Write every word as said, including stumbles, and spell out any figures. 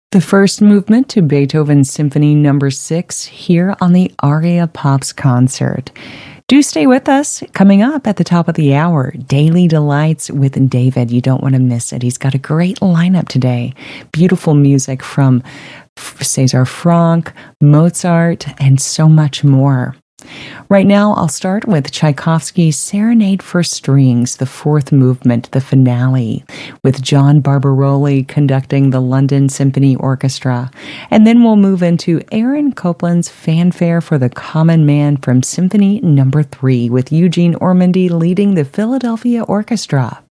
The first movement to Beethoven's Symphony Number six here on the Aria Pops concert. Do stay with us. Coming up at the top of the hour, Daily Delights with David. You don't want to miss it. He's got a great lineup today. Beautiful music from César Franck, Mozart, and so much more. Right now, I'll start with Tchaikovsky's Serenade for Strings, the fourth movement, the finale, with John Barbaroli conducting the London Symphony Orchestra. And then we'll move into Aaron Copland's Fanfare for the Common Man from Symphony Number three, with Eugene Ormandy leading the Philadelphia Orchestra.